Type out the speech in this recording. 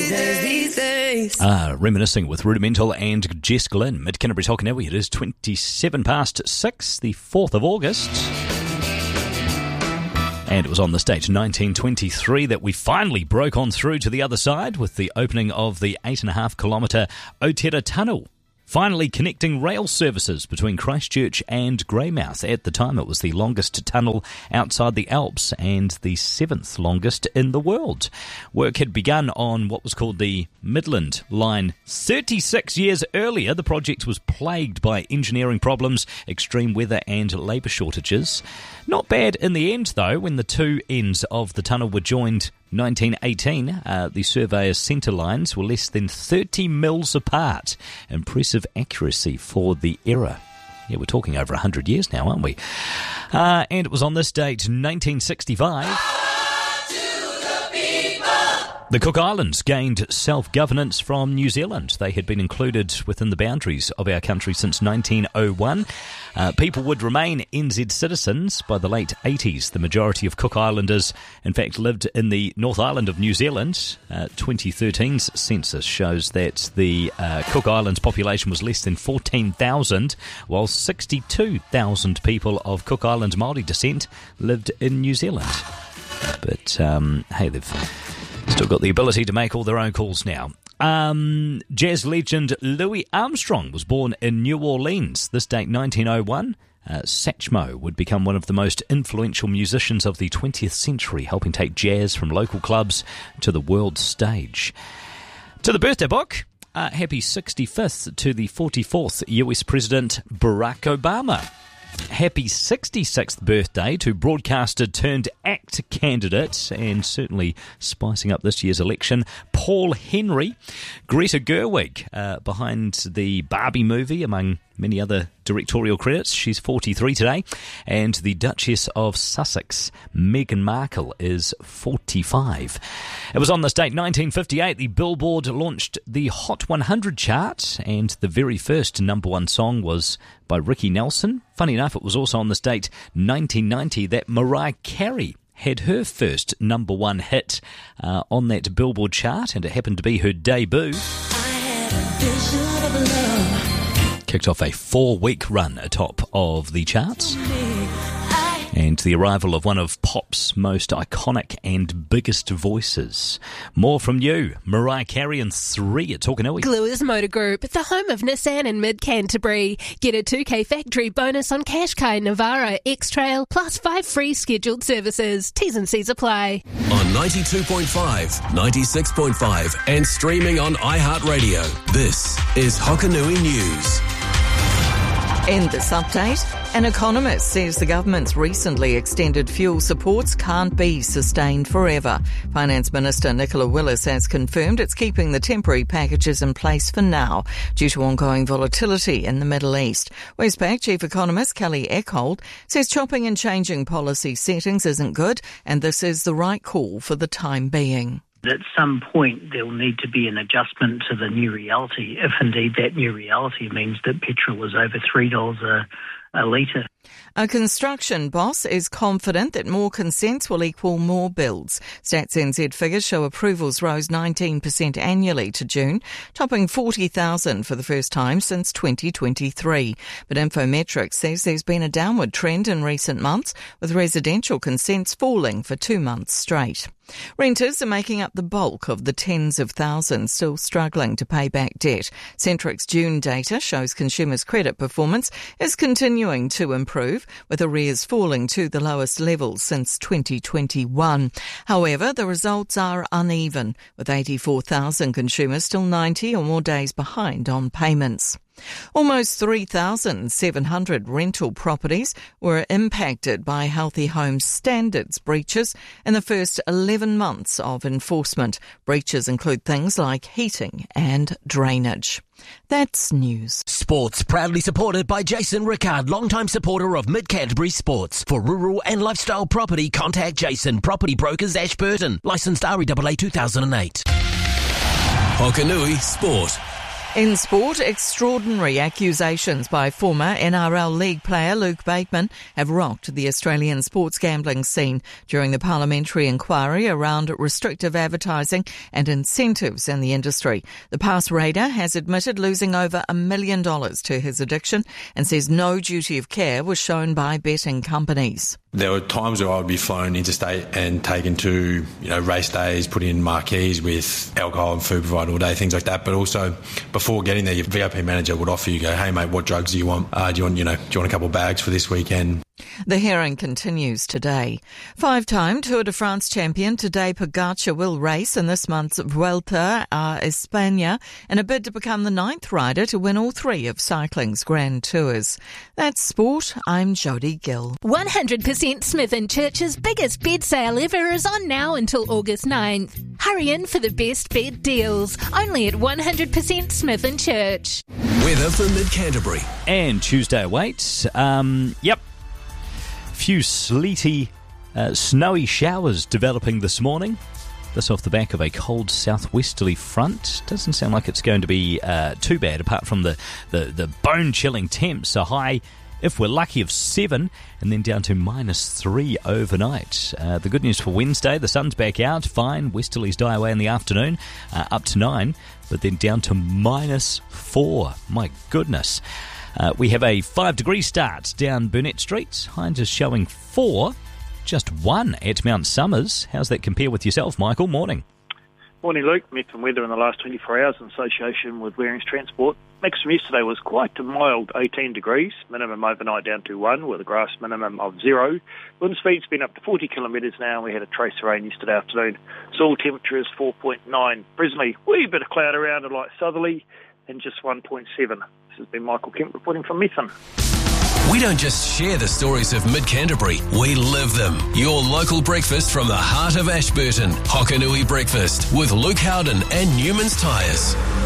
these days. Reminiscing with Rudimental and Jess Glynn. Mid-Canterbury's Hokanui. It is 27 past 6, the 4th of August. And it was on this date, 1923, that we finally broke on through to the other side with the opening of the 8.5 kilometre Otira Tunnel, finally connecting rail services between Christchurch and Greymouth. At the time, it was the longest tunnel outside the Alps and the 7th longest in the world. Work had begun on what was called the Midland Line 36 years earlier. The project was plagued by engineering problems, extreme weather and labour shortages. Not bad in the end, though, when the two ends of the tunnel were joined 1918, the surveyor's centre lines were less than 30 mils apart. Impressive accuracy for the era. Yeah, we're talking over 100 years now, aren't we? And it was on this date, 1965... the Cook Islands gained self-governance from New Zealand. They had been included within the boundaries of our country since 1901. People would remain NZ citizens by the late 80s. The majority of Cook Islanders, in fact, lived in the North Island of New Zealand. 2013's census shows that the Cook Islands population was less than 14,000, while 62,000 people of Cook Islands Māori descent lived in New Zealand. But, hey, they've still got the ability to make all their own calls now. Jazz legend Louis Armstrong was born in New Orleans. This date, 1901. Satchmo would become one of the most influential musicians of the 20th century, helping take jazz from local clubs to the world stage. To the birthday book, happy 65th to the 44th US President Barack Obama. Happy 66th birthday to broadcaster turned ACT candidate and certainly spicing up this year's election, Paul Henry. Greta Gerwig, behind the Barbie movie, among many other directorial credits. She's 43 today. And the Duchess of Sussex, Meghan Markle, is 45. It was on this date, 1958, the Billboard launched the Hot 100 chart, and the very first number one song was by Ricky Nelson. Funny enough, it was also on this date, 1990, that Mariah Carey had her first number one hit on that Billboard chart, and it happened to be her debut. I had a vision of love. Kicked off a 4-week run atop of the charts. And the arrival of one of pop's most iconic and biggest voices. More from you, Mariah Carey, in 3 at Tokanui. Gluers Motor Group, the home of Nissan in Mid-Canterbury. Get a 2K factory bonus on Qashqai, Navara, X-Trail, plus 5 free scheduled services. T's and C's apply. On 92.5, 96.5 and streaming on iHeartRadio. This is Hokanui News. In this update, an economist says the government's recently extended fuel supports can't be sustained forever. Finance Minister Nicola Willis has confirmed it's keeping the temporary packages in place for now due to ongoing volatility in the Middle East. Westpac Chief Economist Kelly Eckhold says chopping and changing policy settings isn't good, and this is the right call for the time being. At some point, there will need to be an adjustment to the new reality, if indeed that new reality means that petrol is over $3 a litre. A construction boss is confident that more consents will equal more builds. Stats NZ figures show approvals rose 19% annually to June, topping 40,000 for the first time since 2023. But Infometrics says there's been a downward trend in recent months, with residential consents falling for 2 months straight. Renters are making up the bulk of the tens of thousands still struggling to pay back debt. Centric's June data shows consumers' credit performance is continuing to improve, with arrears falling to the lowest levels since 2021. However, the results are uneven, with 84,000 consumers still 90 or more days behind on payments. Almost 3,700 rental properties were impacted by Healthy Homes standards breaches in the first 11 months of enforcement. Breaches include things like heating and drainage. That's news. Sports proudly supported by Jason Rickard, longtime supporter of Mid-Canterbury Sports. For rural and lifestyle property, contact Jason, Property Brokers, Ashburton. Licensed REAA 2008. Hokanui Sport. In sport, extraordinary accusations by former NRL League player Luke Bateman have rocked the Australian sports gambling scene during the parliamentary inquiry around restrictive advertising and incentives in the industry. The past raider has admitted losing over $1 million to his addiction and says no duty of care was shown by betting companies. There were times where I would be flown interstate and taken to, race days, put in marquees with alcohol and food provided all day, things like that. But also, before getting there, your VIP manager would offer you, hey mate, what drugs do you want? Do you want a couple of bags for this weekend? The hearing continues today. Five-time Tour de France champion Tadej Pogacar will race in this month's Vuelta a España in a bid to become the 9th rider to win all 3 of cycling's Grand Tours. That's sport. I'm Jodie Gill. 100% Smith & Church's biggest bed sale ever is on now until August 9th. Hurry in for the best bed deals, only at 100% Smith & Church. Weather for Mid-Canterbury. And Tuesday awaits. Few sleety, snowy showers developing this morning. This off the back of a cold southwesterly front. Doesn't sound like it's going to be too bad, apart from the bone-chilling temps. A high, if we're lucky, of 7, and then down to -3 overnight. The good news for Wednesday, the sun's back out, fine. Westerlies die away in the afternoon, up to 9, but then down to -4. My goodness. We have a 5-degree start down Burnett Street. Hines is showing 4, just 1 at Mount Somers. How's that compare with yourself, Michael? Morning. Morning, Luke. Methamphetamine weather in the last 24 hours in association with Waring's Transport. Maximum yesterday was quite a mild 18 degrees, minimum overnight down to 1 with a grass minimum of 0. Wind speed's been up to 40 kilometres now, and we had a trace of rain yesterday afternoon. Soil temperature is 4.9. Presently, wee bit of cloud around a light southerly and just 1.7. This has been Michael Kemp reporting from Methven. We don't just share the stories of Mid-Canterbury, we live them. Your local breakfast from the heart of Ashburton. Hokanui Breakfast with Luke Howden and Newman's Tyres.